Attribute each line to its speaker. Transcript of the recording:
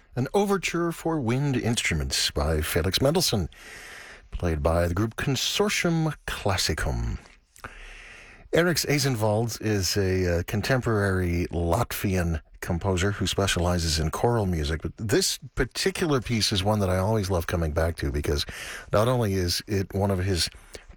Speaker 1: An overture for wind instruments by Felix Mendelssohn, played by the group Consortium Classicum. Eriks Eisenwald is a contemporary Latvian composer who specializes in choral music. But this particular piece is one that I always love coming back to because not only is it one of his